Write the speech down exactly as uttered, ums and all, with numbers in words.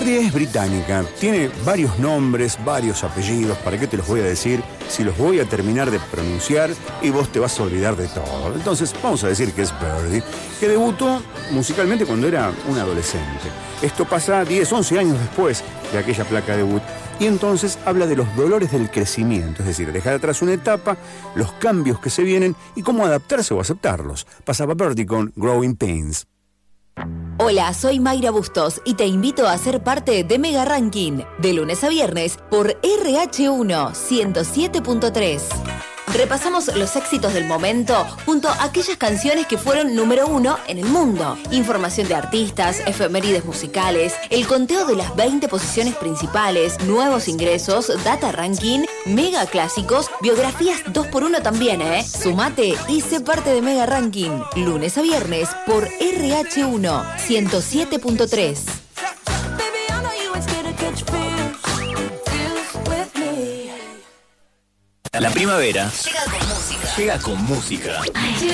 Birdie es británica, tiene varios nombres, varios apellidos, ¿para qué te los voy a decir? Si los voy a terminar de pronunciar y vos te vas a olvidar de todo. Entonces vamos a decir que es Birdie, que debutó musicalmente cuando era un adolescente. Esto pasa diez, once años después de aquella placa debut. Y entonces habla de los dolores del crecimiento, es decir, dejar atrás una etapa, los cambios que se vienen y cómo adaptarse o aceptarlos. Pasaba Birdie con Growing Pains. Hola, soy Mayra Bustos y te invito a ser parte de Mega Ranking, de lunes a viernes por R H uno ciento siete punto tres. Repasamos los éxitos del momento junto a aquellas canciones que fueron número uno en el mundo. Información de artistas, efemérides musicales, el conteo de las veinte posiciones principales, nuevos ingresos, data ranking, mega clásicos, biografías dos por uno también, ¿eh? Sumate y sé parte de Mega Ranking, lunes a viernes por R H uno ciento siete punto tres. La primavera llega con música. Llega con música.